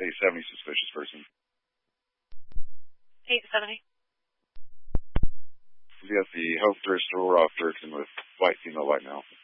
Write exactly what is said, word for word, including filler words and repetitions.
eight seventy, suspicious person. eight seventy. We got the Hope Thrift Store off Dirksen with white female, white male.